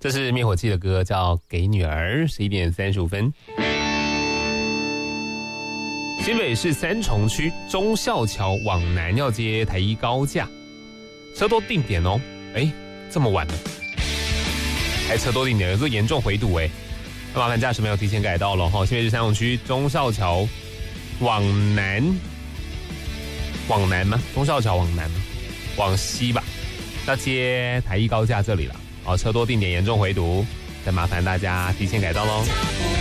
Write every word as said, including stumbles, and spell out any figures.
这是灭火器的歌，叫《给女儿》，十一点三十五分。新北市三重区忠孝桥往南要接台一高架，车多定点哦。哎，这么晚了，还车多定点，有个严重回堵哎。那麻烦驾驶朋友提前改道了哈。新北市三重区忠孝桥往南，往南吗？忠孝桥往南吗？往西吧，要接台一高架这里了。哦，车多定点严重回堵，再麻烦大家提前改道喽。